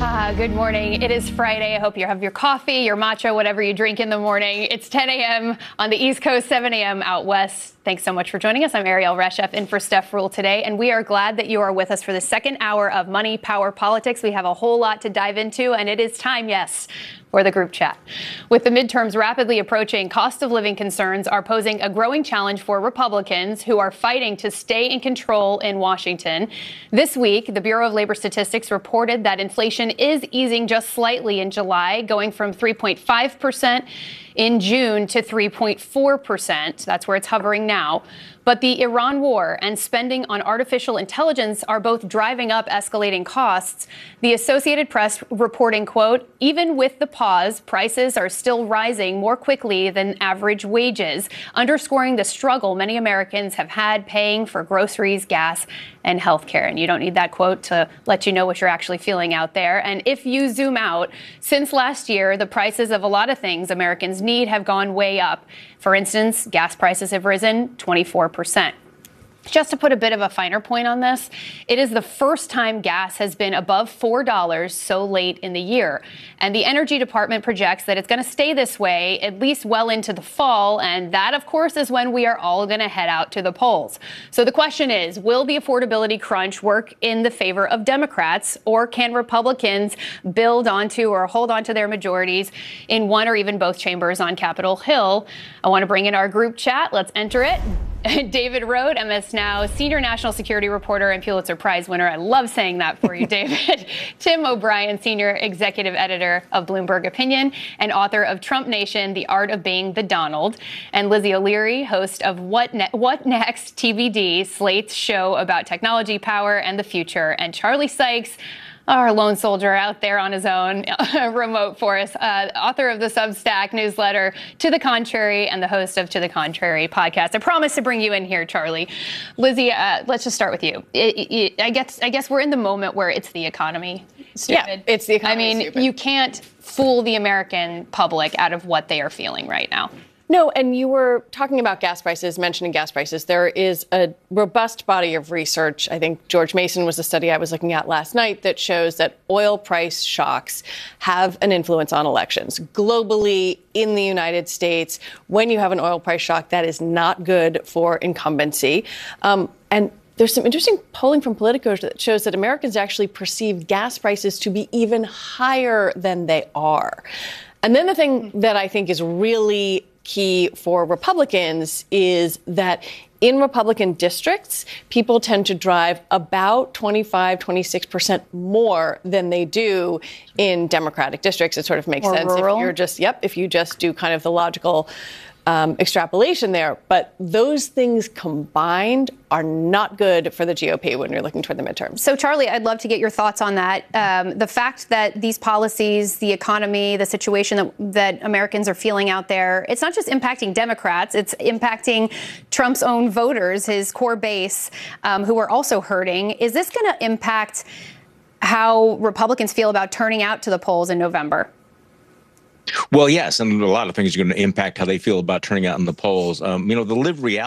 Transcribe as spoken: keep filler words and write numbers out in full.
Ah, good morning. It is Friday. I hope you have your coffee, your matcha, whatever you drink in the morning. It's ten a.m. on the East Coast, seven a.m. out west. Thanks so much for joining us. I'm Ariel Reshef in for Steph Rule today, and we are glad that you are with us for the second hour of Money, Power, Politics. We have a whole lot to dive into, and it is time, yes, for the group chat. With the midterms rapidly approaching, cost of living concerns are posing a growing challenge for Republicans who are fighting to stay in control in Washington. This week, the Bureau of Labor Statistics reported that inflation is easing just slightly in July, going from three point five percent in June to three point four percent. That's where it's hovering now. But the Iran war and spending on artificial intelligence are both driving up escalating costs. The Associated Press reporting, quote, even with the pause, prices are still rising more quickly than average wages, underscoring the struggle many Americans have had paying for groceries, gas, and health care. And you don't need that quote to let you know what you're actually feeling out there. And if you zoom out, since last year, the prices of a lot of things Americans need have gone way up. For instance, gas prices have risen twenty-four percent. Just to put a bit of a finer point on this, it is the first time gas has been above four dollars so late in the year. And the Energy Department projects that it's going to stay this way at least well into the fall. And that, of course, is when we are all going to head out to the polls. So the question is, will the affordability crunch work in the favor of Democrats, or can Republicans build onto or hold on to their majorities in one or even both chambers on Capitol Hill? I want to bring in our group chat. Let's enter it. David Rohde, M S Now senior national security reporter and Pulitzer Prize winner. I love saying that for you, David. Tim O'Brien, senior executive editor of Bloomberg Opinion and author of Trump Nation, The Art of Being the Donald. And Lizzie O'Leary, host of What, ne- what Next T B D, Slate's show about technology, power, and the future. And Charlie Sykes, our lone soldier out there on his own, remote for us, uh, author of the Substack newsletter To the Contrary and the host of To the Contrary podcast. I promise to bring you in here, Charlie. Lizzie, uh, let's just start with you. It, it, I guess I guess we're in the moment where it's the economy. Stupid. Yeah, it's the economy. I mean, stupid. You can't fool the American public out of what they are feeling right now. No, and you were talking about gas prices, mentioning gas prices. There is a robust body of research. I think George Mason was the study I was looking at last night that shows that oil price shocks have an influence on elections. Globally, in the United States, when you have an oil price shock, that is not good for incumbency. Um, and There's some interesting polling from Politico that shows that Americans actually perceive gas prices to be even higher than they are. And then the thing that I think is really key for Republicans is that in Republican districts, people tend to drive about twenty-five, twenty-six percent more than they do in Democratic districts. It sort of makes More sense rural. if you're just, yep, if you just do kind of the logical Um, extrapolation there. But those things combined are not good for the G O P when you're looking toward the midterms. So, Charlie, I'd love to get your thoughts on that. Um, the fact that these policies, the economy, the situation that, that Americans are feeling out there, it's not just impacting Democrats, it's impacting Trump's own voters, his core base, um, who are also hurting. Is this going to impact how Republicans feel about turning out to the polls in November? Well, yes, and a lot of things are going to impact how they feel about turning out in the polls. Um, you know, the lived reality